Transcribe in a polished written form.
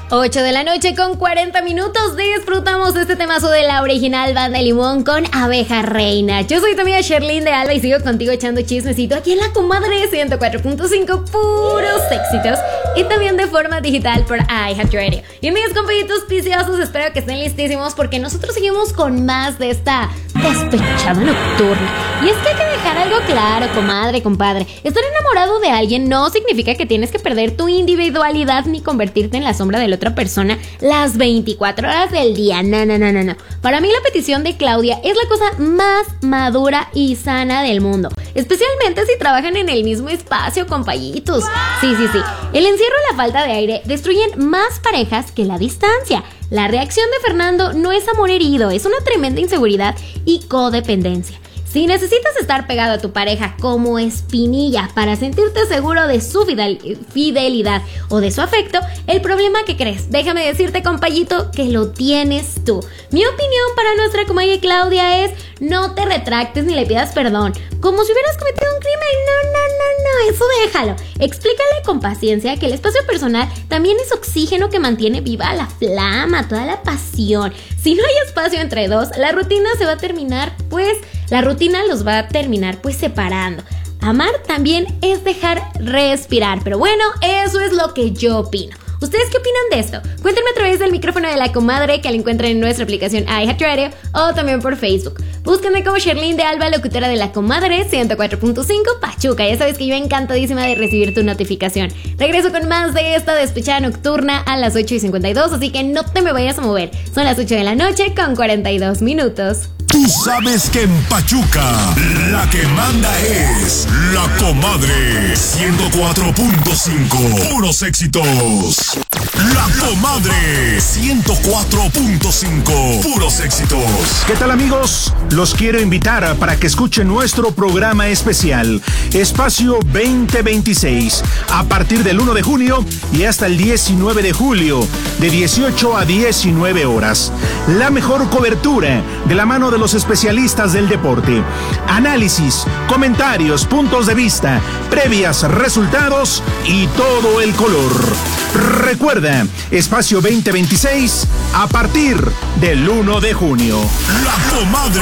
8 de la noche con 40 minutos. Disfrutamos de este temazo de la original Banda Limón con Abeja Reina. Yo soy tu amiga Sherlyn de Alba y sigo contigo echando chismecito aquí en La Comadre 104.5, puros éxitos. Y también de forma digital por iHeartRadio. Y mis compañitos piciosos, espero que estén listísimos porque nosotros seguimos con más de esta despechada nocturna. Y es que hay que dejar algo claro, comadre, compadre. Estar enamorado de alguien no significa que tienes que perder tu individualidad ni convertirte en la sombra de la otra persona las 24 horas del día. No. Para mí la petición de Claudia es la cosa más madura y sana del mundo. Especialmente si trabajan en el mismo espacio, compañitos. Sí. El encierro y la falta de aire destruyen más parejas que la distancia. La reacción de Fernando no es amor herido, es una tremenda inseguridad y codependencia. Si necesitas estar pegado a tu pareja como espinilla para sentirte seguro de su fidelidad o de su afecto, el problema que crees, déjame decirte, compayito, que lo tienes tú. Mi opinión para nuestra comadre Claudia es: no te retractes ni le pidas perdón, como si hubieras cometido un crimen. No, eso déjalo. Explícale con paciencia que el espacio personal también es oxígeno que mantiene viva la flama, toda la pasión. Si no hay espacio entre dos, la rutina los va a terminar separando. Amar también es dejar respirar, pero bueno, eso es lo que yo opino. ¿Ustedes qué opinan de esto? Cuéntenme a través del micrófono de La Comadre, que la encuentran en nuestra aplicación iHeartRadio o también por Facebook. Búsquenme como Sherlyn de Alba, locutora de La Comadre 104.5 Pachuca. Ya sabes que yo encantadísima de recibir tu notificación. Regreso con más de esta despechada nocturna a las 8:52, así que no te me vayas a mover. Son las 8 de la noche con 42 minutos. Tú sabes que en Pachuca la que manda es La Comadre 104.5. Puros éxitos. La Comadre 104.5. Puros éxitos. ¿Qué tal, amigos? Los quiero invitar para que escuchen nuestro programa especial Espacio 2026 a partir del 1 de junio y hasta el 19 de julio de 18 a 19 horas. La mejor cobertura de la mano de los especialistas del deporte. Análisis, comentarios, puntos de vista, previas, resultados y todo el color. Recuerda, Espacio 2026 a partir del 1 de junio. La Comadre.